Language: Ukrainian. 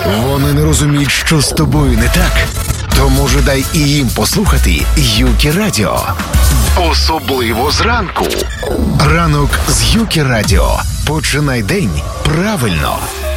Вони не розуміють, що з тобою не так. Тому ж дай і їм послухати Юкі Радіо. Особливо зранку. Ранок з Юкі Радіо. Починай день правильно.